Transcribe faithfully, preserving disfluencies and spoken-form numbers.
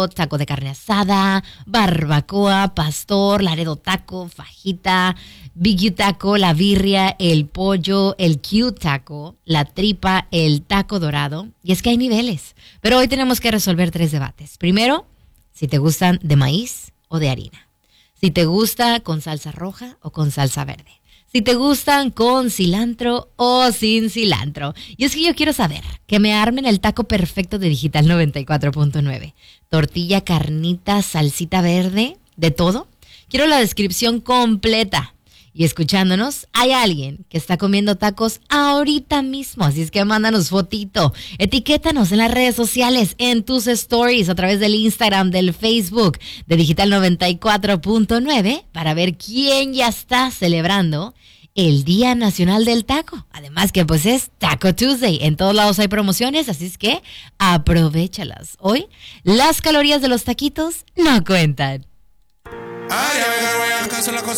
taco, taco de carne asada, barbacoa, pastor, Laredo taco, fajita, Big U taco, la birria, el pollo, el Q taco, la tripa, el taco dorado. Y es que hay niveles. Pero hoy tenemos que resolver tres debates. Primero, si te gustan de maíz o de harina. Si te gusta con salsa roja o con salsa verde. Si te gustan con cilantro o sin cilantro. Y es que yo quiero saber que me armen el taco perfecto de Digital noventa y cuatro punto nueve. Tortilla, carnita, salsita verde, de todo. Quiero la descripción completa. Y escuchándonos, hay alguien que está comiendo tacos ahorita mismo. Así es que mándanos fotito. Etiquétanos en las redes sociales, en tus stories, a través del Instagram, del Facebook de Digital noventa y cuatro punto nueve para ver quién ya está celebrando el Día Nacional del Taco. Además que pues es Taco Tuesday. En todos lados hay promociones, así es que aprovéchalas. Hoy, las calorías de los taquitos no cuentan. Ay, ay, ay, ay,